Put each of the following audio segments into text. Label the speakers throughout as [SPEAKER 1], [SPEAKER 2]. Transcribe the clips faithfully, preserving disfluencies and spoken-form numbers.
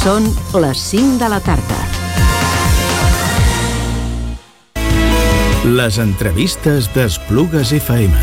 [SPEAKER 1] Són les cinc de la tarda.
[SPEAKER 2] Les entrevistes d'Esplugues F M.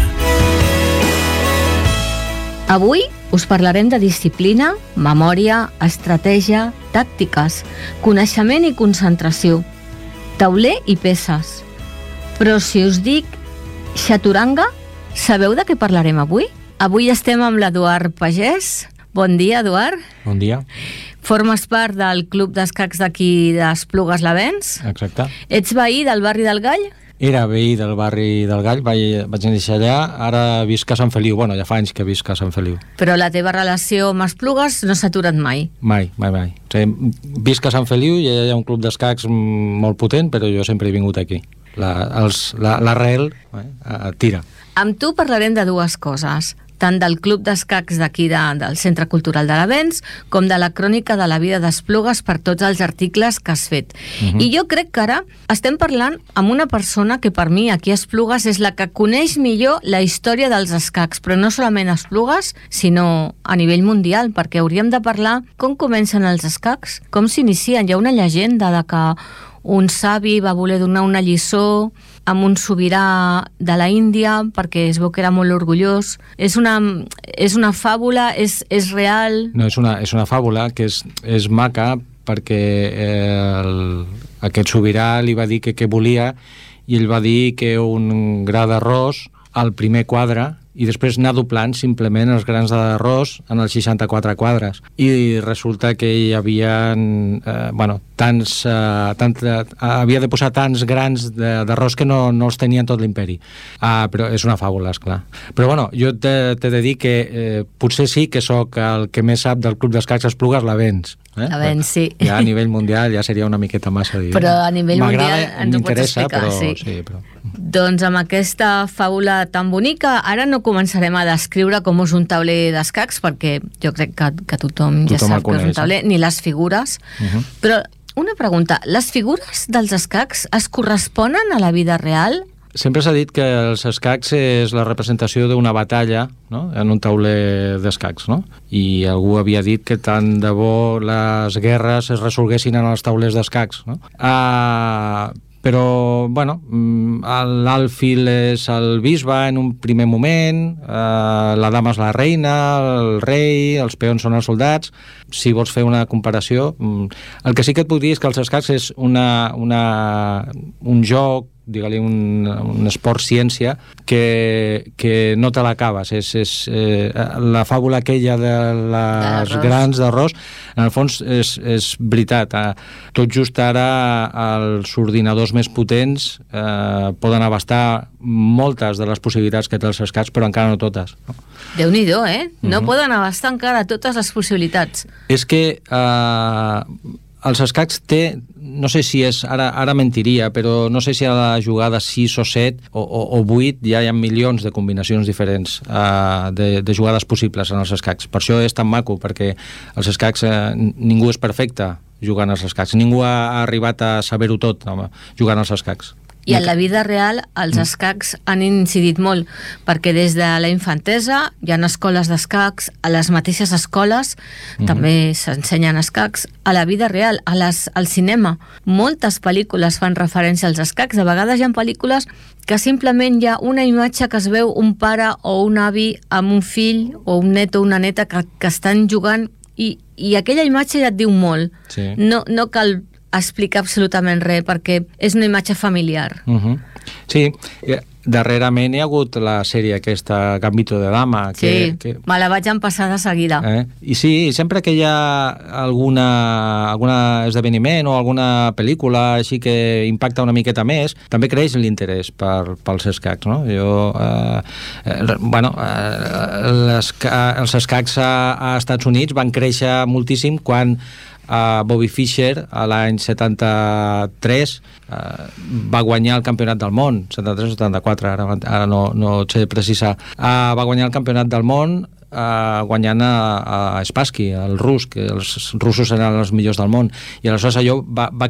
[SPEAKER 3] Avui us parlarem de disciplina, memòria, estratègia, tàctiques, coneixement i concentració, tauler i peces. Però si us dic xaturanga, sabeu de què parlarem avui? Avui estem amb l'Eduard Pagès. Bon dia, Eduard.
[SPEAKER 4] Bon dia.
[SPEAKER 3] Formes part del club d'escacs d'aquí d'Esplugues l'Avenç.
[SPEAKER 4] Exacte.
[SPEAKER 3] Ets veí del barri del Gall?
[SPEAKER 4] Era veí del barri del Gall, vaig, vaig néixer allà, ara visc a Sant Feliu. Bueno, ja fa anys que visc a Sant Feliu.
[SPEAKER 3] Però la teva relació amb Esplugues no s'ha aturat mai?
[SPEAKER 4] Mai, mai, mai. O sigui, visc a Sant Feliu i hi ha un club d'escacs molt potent, però jo sempre he vingut aquí. La, els, la, l'arrel eh, tira.
[SPEAKER 3] Amb tu parlarem de dues coses, tant del club d'escacs d'aquí de, del Centre Cultural de l'Avenç com de la crònica de la vida d'Esplugues per tots els articles que has fet. Uh-huh. I jo crec que ara estem parlant amb una persona que per mi aquí a Esplugues és la que coneix millor la història dels escacs, però no solament a Esplugues, sinó a nivell mundial, perquè hauríem de parlar com comencen els escacs, com s'inicien. Hi ha una llegenda de que un savi va voler donar una lliçó amb un sobirà de la Índia perquè es veu que era molt orgullós. És una, és una fàbula? És, és real?
[SPEAKER 4] No, és una, és una fàbula que és, és maca perquè eh, el, aquest sobirà li va dir que què volia i ell va dir que un gra d'arròs al primer quadre i després anar doblant simplement els grans d'arròs en els seixanta-quatre quadres. I resulta que hi havia eh, bueno, tants, eh, tant, eh, havia de posar tants grans d'arròs que no, no els tenien tot l'imperi. Ah, però és una fàbula, esclar. Però bueno, jo t'he de dir que eh, potser sí que sóc el que més sap del club d'escacs Esplugues l'Avenç. Eh?
[SPEAKER 3] L'Avenç, sí.
[SPEAKER 4] Ja a nivell mundial ja seria una miqueta massa. Dir,
[SPEAKER 3] però a nivell mundial ens ho pots explicar.
[SPEAKER 4] Però,
[SPEAKER 3] sí.
[SPEAKER 4] Sí, però...
[SPEAKER 3] Doncs amb aquesta fàbula tan bonica, ara no començarem a descriure com és un tauler d'escacs, perquè jo crec que, que tothom, tothom ja sap que és un tauler, ni les figures. Uh-huh. Però una pregunta, les figures dels escacs es corresponen a la vida real?
[SPEAKER 4] Sempre s'ha dit que els escacs és la representació d'una batalla, no?, en un tauler d'escacs, no? I algú havia dit que tant de bo les guerres es resolguessin en els taulers d'escacs, no? Ah... Però, bueno, l'alfil és el bisbe en un primer moment, eh, la dama és la reina, el rei, els peons són els soldats. Si vols fer una comparació, el que sí que et puc dir és que els escacs és una, una, un joc, digue-li un, un esport-ciència que, que no te l'acabes. És, és, eh, la fàbula aquella de les grans d'arròs, en el fons és, és veritat. Eh, tot just ara els ordinadors més potents eh, poden abastar moltes de les possibilitats que té els escacs, però encara no totes. No?
[SPEAKER 3] Déu-n'hi-do, eh? No
[SPEAKER 4] uh-huh.
[SPEAKER 3] poden abastar encara totes les possibilitats.
[SPEAKER 4] És que eh, els escacs té, no sé si és, ara, ara mentiria, però no sé si a la jugada sis o set o, o, o vuit ja hi ha milions de combinacions diferents uh, de, de jugades possibles en els escacs. Per això és tan maco, perquè els escacs, uh, ningú és perfecte jugant als escacs. Ningú ha arribat a saber-ho tot home, jugant als escacs.
[SPEAKER 3] I en la vida real els escacs han incidit molt, perquè des de la infantesa hi ha escoles d'escacs, a les mateixes escoles uh-huh. també s'ensenyen escacs, a la vida real, a les, al cinema. Moltes pel·lícules fan referència als escacs, de vegades hi ha pel·lícules que simplement hi ha una imatge que es veu un pare o un avi amb un fill o un net o una neta que, que estan jugant i, i aquella imatge ja et diu molt.
[SPEAKER 4] Sí.
[SPEAKER 3] No, no cal explicar absolutament res, perquè és una imatge familiar.
[SPEAKER 4] Uh-huh. Sí, darrerament hi ha hagut la sèrie aquesta Gambito de Dama. Que,
[SPEAKER 3] sí,
[SPEAKER 4] que...
[SPEAKER 3] me la vaig empassar de seguida.
[SPEAKER 4] Eh? I sí, sempre que hi ha alguna, alguna esdeveniment o alguna pel·lícula així que impacta una miqueta més, també creix l'interès per, pels escacs, no? Jo, eh, eh, bueno, eh, les, els escacs a, a Estats Units van créixer moltíssim quan Uh, Bobby Fischer a l'any setanta-tres uh, va guanyar el campionat del món, setanta-tres o setanta-quatre, ara, ara no, no sé precisar, uh, va guanyar el campionat del món uh, guanyant a, a Spassky, el rus, que els russos eren els millors del món, i aleshores allò va, va